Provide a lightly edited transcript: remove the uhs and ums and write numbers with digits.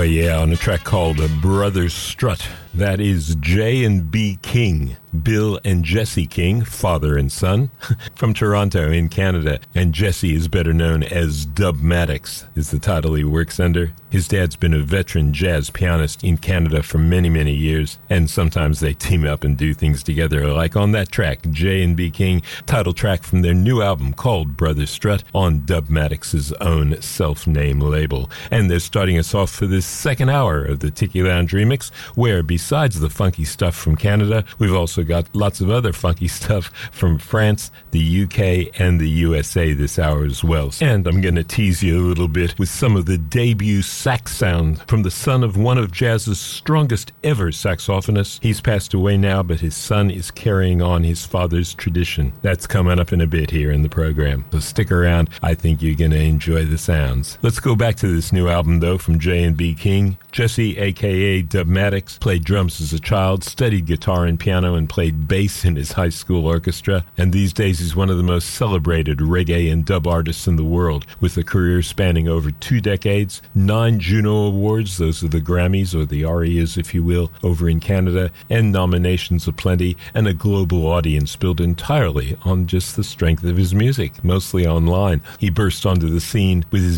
yeah, on a track called Brothers Strut. That is J&B King, Bill and Jesse King, father and son, from Toronto in Canada. And Jesse is better known as Dubmatix, is the title he works under. His dad's been a veteran jazz pianist in Canada for many, many years, and sometimes they team up and do things together, like on that track, J&B King, title track from their new album called Brothers Strut on Dubmatix's own self-named label. And they're starting us off for this second hour of the Tiki Lounge Remix, where besides the funky stuff from Canada, we've also got lots of other funky stuff from France, the UK, and the USA this hour as well. And I'm going to tease you a little bit with some of the debut sax sound from the son of one of jazz's strongest ever saxophonists. He's passed away now, but his son is carrying on his father's tradition. That's coming up in a bit here in the program. So stick around. I think you're going to enjoy the sounds. Let's go back to this new album, though, from J&B King. Jesse, a.k.a. Dubmatix, played drums as a child, studied guitar and piano, and played bass in his high school orchestra. And these days he's one of the most celebrated reggae and dub artists in the world, with a career spanning over 2 decades, 9 Juno Awards, those are the Grammys, or the ARIAs, if you will, over in Canada, and nominations aplenty, and a global audience built entirely on just the strength of his music, mostly online. He burst onto the scene with his